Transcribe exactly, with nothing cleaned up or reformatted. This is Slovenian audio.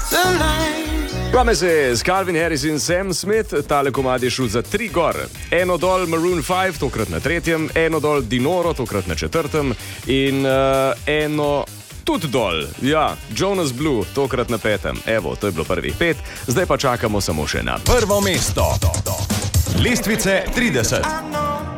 Promises, Calvin Harris in Sam Smith, tale komad je šel za tri gor. Eno dol Maroon five, tokrat na tretjem, eno dol Dinoro, tokrat na četrtem in uh, eno tudi dol, ja, Jonas Blue, tokrat na petem. Evo, to je bilo prvih pet, zdaj pa čakamo samo še na prvo mesto. Lestvice trideset.